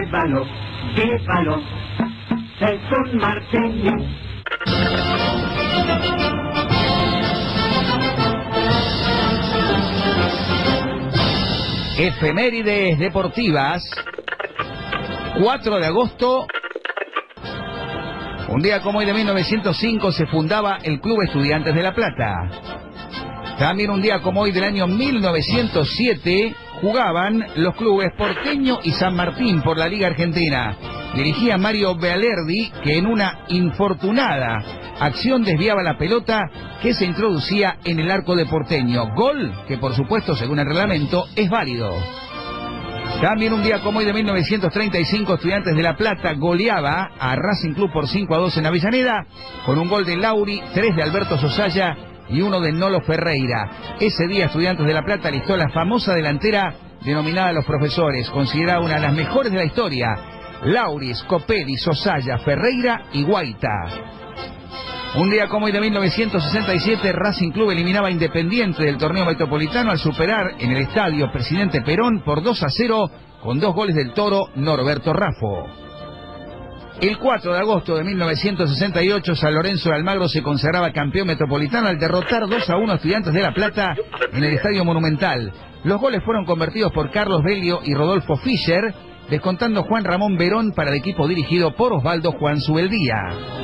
llévalo, llévalo, es un martirio. Efemérides deportivas. 4 de agosto. Un día como hoy de 1905 se fundaba el Club Estudiantes de La Plata. También un día como hoy del año 1907 jugaban los clubes Porteño y San Martín por la Liga Argentina. Dirigía Mario Bealerdi, que en una infortunada acción desviaba la pelota que se introducía en el arco de Porteño. Gol que, por supuesto, según el reglamento, es válido. También un día como hoy de 1935, Estudiantes de La Plata goleaba a Racing Club por 5-2 en Avellaneda, con un gol de Lauri, 3 de Alberto Sosaya y 1 de Nolo Ferreira. Ese día Estudiantes de La Plata alistó la famosa delantera denominada Los Profesores, considerada una de las mejores de la historia. Lauri, Scopelli, Sosaya, Ferreira y Guaita. Un día como hoy de 1967, Racing Club eliminaba a Independiente del torneo metropolitano al superar en el estadio Presidente Perón por 2-0 con 2 goles del Toro Norberto Raffo. El 4 de agosto de 1968, San Lorenzo de Almagro se consagraba campeón metropolitano al derrotar 2-1 a Estudiantes de La Plata en el Estadio Monumental. Los goles fueron convertidos por Carlos Belio y Rodolfo Fischer, descontando Juan Ramón Verón para el equipo dirigido por Osvaldo Juan Subeldía.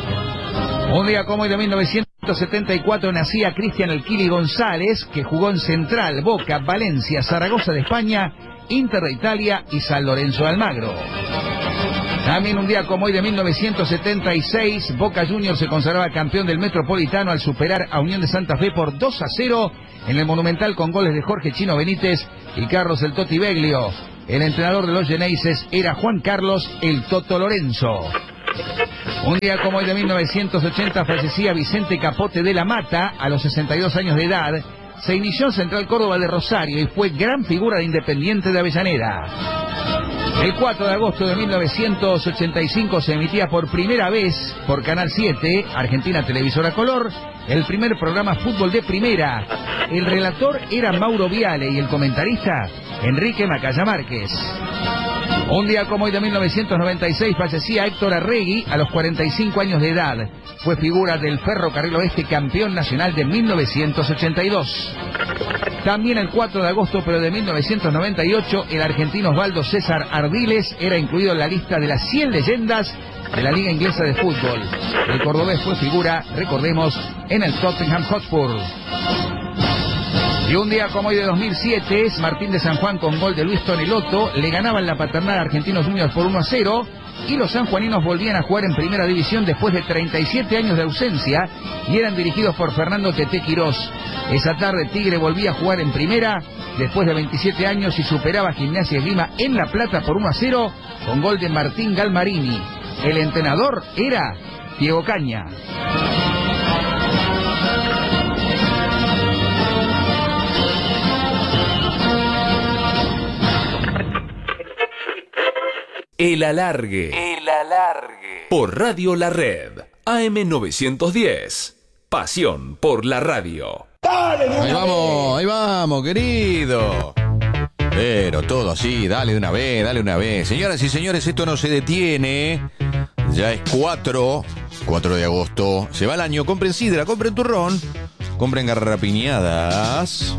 Un día como hoy de 1974 nacía Cristian El Kili González, que jugó en Central, Boca, Valencia, Zaragoza de España, Inter de Italia y San Lorenzo de Almagro. También un día como hoy de 1976, Boca Juniors se consagraba campeón del Metropolitano al superar a Unión de Santa Fe por 2-0 en el Monumental con goles de Jorge Chino Benítez y Carlos El Toti Beglio. El entrenador de los Geneises era Juan Carlos El Toto Lorenzo. Un día como hoy de 1980 fallecía Vicente Capote de la Mata a los 62 años de edad. Se inició en Central Córdoba de Rosario y fue gran figura de Independiente de Avellaneda. El 4 de agosto de 1985 se emitía por primera vez por Canal 7, Argentina Televisora Color, el primer programa Fútbol de Primera. El relator era Mauro Viale y el comentarista Enrique Macaya Márquez. Un día como hoy de 1996 fallecía Héctor Arregui a los 45 años de edad. Fue figura del Ferrocarril Oeste campeón nacional de 1982. También el 4 de agosto, pero de 1998, el argentino Osvaldo César Ardiles era incluido en la lista de las 100 leyendas de la Liga Inglesa de Fútbol. El cordobés fue figura, recordemos, en el Tottenham Hotspur. Y un día como hoy de 2007, Martín de San Juan con gol de Luis Tonelotto le ganaban la paternal a Argentinos Juniors por 1-0 y los sanjuaninos volvían a jugar en primera división después de 37 años de ausencia y eran dirigidos por Fernando Teté Quirós. Esa tarde Tigre volvía a jugar en primera después de 27 años y superaba a Gimnasia Esgrima en La Plata por 1-0 con gol de Martín Galmarini. El entrenador era Diego Caña. El Alargue. El Alargue. Por Radio La Red. AM 910. Pasión por la radio. Ahí vamos, querido. Pero todo así, dale de una vez. Señoras y señores, esto no se detiene. Ya es 4 de agosto. Se va el año. Compren sidra, compren turrón, compren garrapiñadas.